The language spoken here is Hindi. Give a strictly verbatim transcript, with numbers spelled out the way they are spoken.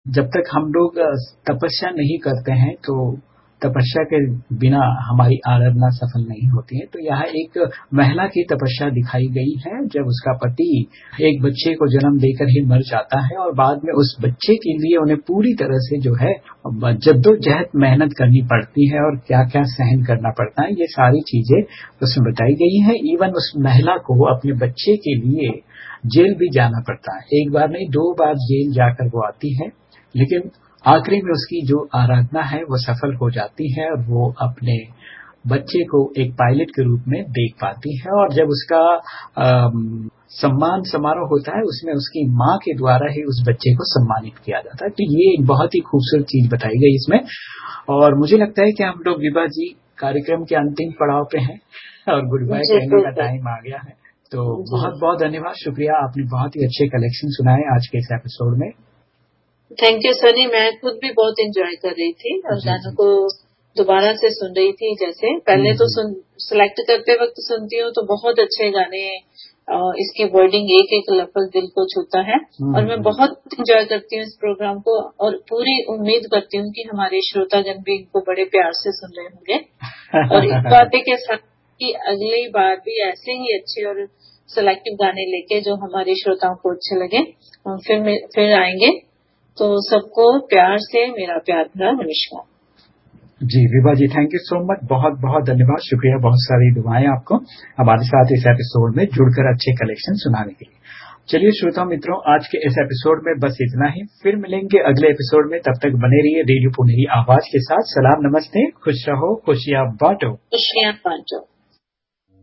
जब तक हम लोग अ, तपस्या नहीं करते हैं तो तपस्या के बिना हमारी आराधना सफल नहीं होती है। तो यहाँ एक महिला की तपस्या दिखाई गई है जब उसका पति एक बच्चे को जन्म देकर ही मर जाता है और बाद में उस बच्चे के लिए उन्हें पूरी तरह से जो है जद्दोजहद मेहनत करनी पड़ती है और क्या क्या सहन करना पड़ता है, ये सारी चीजें उसमें बताई गई है। इवन उस महिला को अपने बच्चे के लिए जेल भी जाना पड़ता है, एक बार नहीं दो बार जेल जाकर वो आती है, लेकिन आखिरी में उसकी जो आराधना है वो सफल हो जाती है और वो अपने बच्चे को एक पायलट के रूप में देख पाती है। और जब उसका अम, सम्मान समारोह होता है उसमें उसकी माँ के द्वारा ही उस बच्चे को सम्मानित किया जाता है। तो ये एक बहुत ही खूबसूरत चीज बताई गई इसमें। और मुझे लगता है कि हम लोग विभा जी कार्यक्रम के अंतिम पड़ाव पे हैं और गुड बाय जी कहने का बिल्कुल। टाइम आ गया है। तो जी बहुत बहुत धन्यवाद, शुक्रिया, आपने बहुत ही अच्छे कलेक्शन सुनाए आज के इस एपिसोड में। थैंक यू सनी, मैं खुद भी बहुत एंजॉय कर रही थी और जी गानों जी को दोबारा से सुन रही थी। जैसे पहले जी तो जी सुन सिलेक्ट करते वक्त सुनती हूँ तो बहुत अच्छे गाने, और इसकी वर्डिंग एक एक लफ्ज दिल को छूता है हम्म, और मैं हम्म, बहुत एंजॉय करती हूँ इस प्रोग्राम को और पूरी उम्मीद करती हूँ कि हमारे श्रोतागण भी इनको बड़े प्यार से सुन रहे होंगे। और इस बात के साथ कि अगली बार भी ऐसे ही अच्छे और सिलेक्टिव गाने लेके जो हमारे श्रोताओं को अच्छे लगे हम फिर फिर आएंगे। तो सबको प्यार से मेरा प्यार भरा नमस्कार। जी विभा जी, थैंक यू सो मच, बहुत बहुत धन्यवाद, शुक्रिया, बहुत सारी दुआएं आपको हमारे साथ इस एपिसोड में जुड़कर अच्छे कलेक्शन सुनाने के लिए। चलिए श्रोता मित्रों, आज के इस एपिसोड में बस इतना ही, फिर मिलेंगे अगले एपिसोड में। तब तक बने रहिए रेडियो पुनेरी आवाज के साथ। सलाम, नमस्ते, खुश रहो, खुशियां बांटो। खुशियां बांटो।